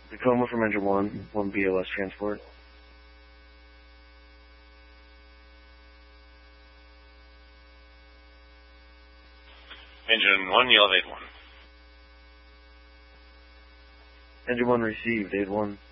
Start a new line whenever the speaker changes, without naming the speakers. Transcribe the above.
Tacoma from Engine 1 BOS transport.
Engine 1, you elevate 1.
Engine 1 received, 8-1.